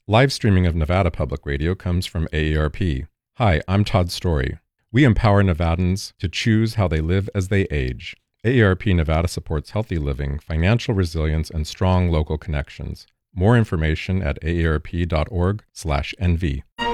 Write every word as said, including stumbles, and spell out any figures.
Live streaming of Nevada Public Radio comes from A A R P. Hi, I'm Todd Story. We empower Nevadans to choose how they live as they age. A A R P Nevada supports healthy living, financial resilience, and strong local connections. More information at A A R P dot org slash N V.